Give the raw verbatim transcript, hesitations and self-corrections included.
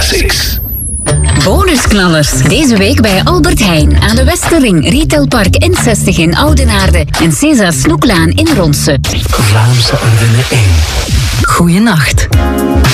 zes. Bonusknallers. Deze week bij Albert Heijn aan de Westerring, Retailpark N zestig in Oudenaarde en Cesa Snoeklaan in Ronse. Vlaamse Ardennen één. Goeienacht.